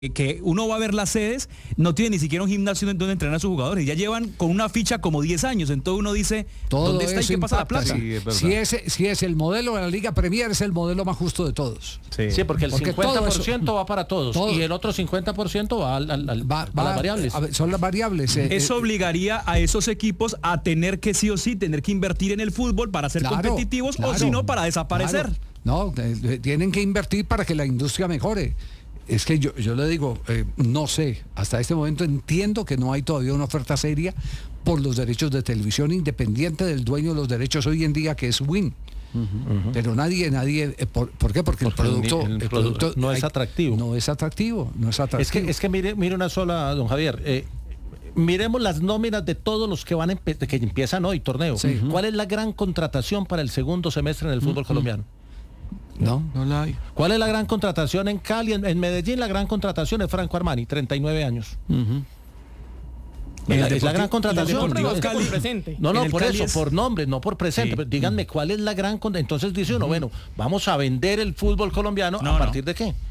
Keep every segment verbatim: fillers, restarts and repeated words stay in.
que uno va a ver las sedes, no tiene ni siquiera un gimnasio donde entrenar a sus jugadores, ya llevan con una ficha como diez años, entonces uno dice, todo ¿dónde está y qué pasa la plata? Sí, es si, es, si es el modelo de la Liga Premier, es el modelo más justo de todos. Sí, sí porque el porque cincuenta por ciento eso, va para todos todo, y el otro cincuenta por ciento va, al, al, al, va, a va las variables. A, son las variables. Eh, Eso eh, obligaría a esos equipos a tener que sí o sí, tener que invertir en el fútbol para ser claro, competitivos claro, o si no, para desaparecer. Claro. No, eh, tienen que invertir para que la industria mejore. Es que yo, yo le digo, eh, no sé, hasta este momento entiendo que no hay todavía una oferta seria por los derechos de televisión independiente del dueño de los derechos hoy en día, que es Win. Uh-huh, uh-huh. Pero nadie, nadie, eh, ¿por, ¿por qué? Porque, Porque el, producto, el, el, el producto no hay, es atractivo. No es atractivo, no es atractivo. Es que, es que mire, mire una sola, don Javier, eh, miremos las nóminas de todos los que van empe- que empiezan hoy torneo. Sí. ¿Cuál es la gran contratación para el segundo semestre en el fútbol uh-huh. colombiano? No, no la hay. ¿Cuál es la gran contratación en Cali? En, en Medellín la gran contratación es Franco Armani, treinta y nueve años. Uh-huh. Es, la, es la gran contratación. No, por presente. No, no, por Cali eso, es... por nombre, no por presente. Sí. Pero díganme, ¿cuál es la gran contratación? Entonces dice uno, uh-huh. bueno, vamos a vender el fútbol colombiano, no, ¿a partir no. de qué?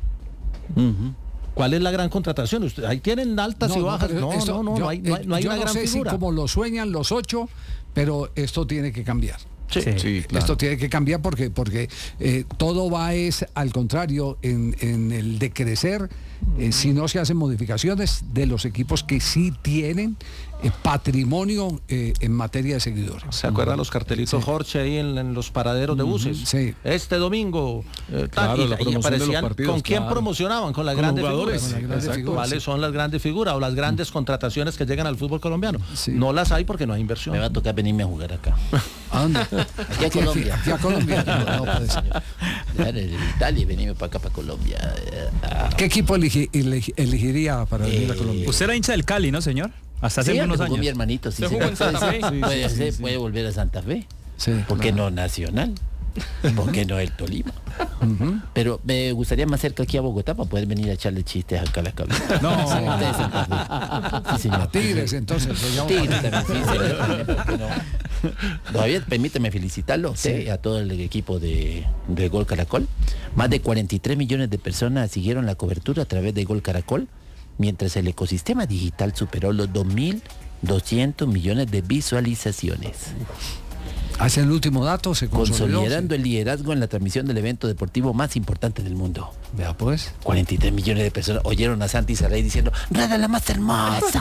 Uh-huh. ¿Cuál es la gran contratación? Usted, ahí tienen altas no, y bajas. No, esto, no, no, yo, no hay, no hay, no hay yo una no gran sé figura. Si como lo sueñan los ocho, pero esto tiene que cambiar. Sí, sí, sí, claro. Esto tiene que cambiar porque, porque eh, todo va es al contrario en, en el decrecer eh, si no se hacen modificaciones de los equipos que sí tienen eh, patrimonio eh, en materia de seguidores. ¿Se acuerdan uh-huh. los cartelitos sí. Jorge ahí en, en los paraderos de buses? Sí. Este domingo eh, claro, y, y aparecían partidos, con quién claro. promocionaban, con las con grandes jugadores, figuras. con las grandes figuras ¿Cuáles sí. son las grandes figuras o las grandes contrataciones que llegan al fútbol colombiano? Sí. No las hay porque no hay inversión. Me va a tocar venirme a jugar acá. ¿A dónde? Aquí a Colombia. Aquí a Colombia. No, no puede ser. De Italia y venirme para acá, para Colombia. ¿Qué equipo elegi, elegi, elegiría para venir eh, a Colombia? Usted era hincha del Cali, ¿no, señor? Hasta hace sí, unos años. Mi hermanito, sí, se jugó en Santa Fe. Sí, puede, sí, sí, puede volver a Santa Fe. Sí, ¿por qué claro. no Nacional? ¿Por qué no el Tolima? Uh-huh. Pero me gustaría más cerca aquí a Bogotá para poder venir a echarle chistes acá a la cabeza. No, sí, sí, señor. A Tigres, entonces. Tigres también, sí, señor. No. Todavía permíteme felicitarlo sí. a todo el equipo de, de Gol Caracol. Más de cuarenta y tres millones de personas siguieron la cobertura a través de Gol Caracol, mientras el ecosistema digital superó los dos mil doscientos millones de visualizaciones. Hacia el último dato se consolidó, consolidando sí. el liderazgo en la transmisión del evento deportivo más importante del mundo. Vea pues. cuarenta y tres millones de personas oyeron a Santi Saray diciendo, ¡Rada la más hermosa!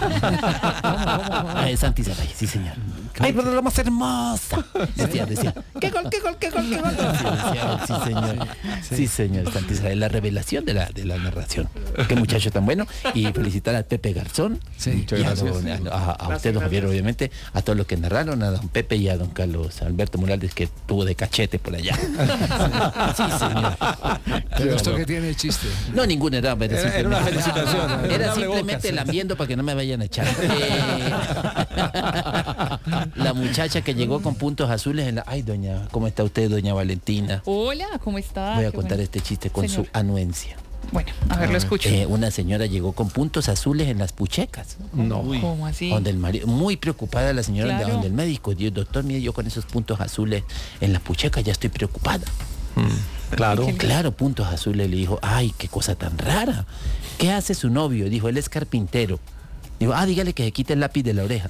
Ay, Santi Saray, sí señor. ¡Ay, pero la más hermosa! Decía, decía, ¡qué gol, qué gol, qué gol, qué gol! Sí, decía, sí señor, sí, sí señor, Santi Saray, la revelación de la, de la narración. Qué muchacho tan bueno. Y felicitar al Pepe Garzón. Sí, y a, don, a, a, a usted, don Javier, obviamente, a todos los que narraron, a don Pepe y a don Carlos Alberto Morales, que tuvo de cachete por allá. Sí, señor. Pero esto que tiene chiste. No, ninguna era. Era, era, era una felicitación. Era, era simplemente lamiendo para que no me vayan a echar. Eh, la muchacha que llegó con puntos azules en la... Ay, doña, ¿cómo está usted, doña Valentina? Hola, ¿cómo está? Voy a Qué contar bueno. este chiste con Señor. Su anuencia. Bueno, a ver, lo escucho. Eh, una señora llegó con puntos azules en las puchecas. No. ¿Cómo así? Donde el marido, muy preocupada la señora, claro. donde el médico dijo, doctor, mire, yo con esos puntos azules en las puchecas ya estoy preocupada. Mm, claro. Claro, puntos azules. Le dijo, ay, qué cosa tan rara. ¿Qué hace su novio? Dijo, él es carpintero. Digo, ah, dígale que se quite el lápiz de la oreja.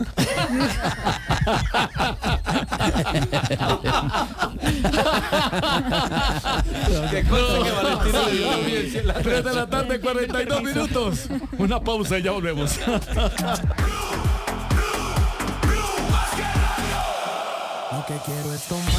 Qué cosa que Valentina le dio la audiencia. Las tres de la tarde, cuarenta y dos minutos. Una pausa y ya volvemos. Lo que quiero es tomar.